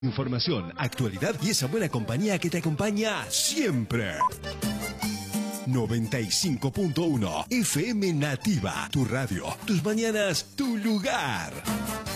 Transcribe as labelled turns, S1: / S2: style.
S1: Información, actualidad y esa buena compañía que te acompaña siempre. 95.1 FM Nativa, tu radio, tus mañanas, tu lugar.